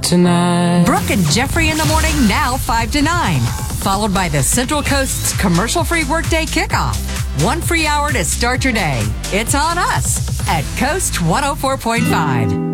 tonight. Brooke and Jeffrey in the morning, now 5 to 9. Followed by the Central Coast's commercial-free workday kickoff. 1 free hour to start your day. It's on us at Coast 104.5.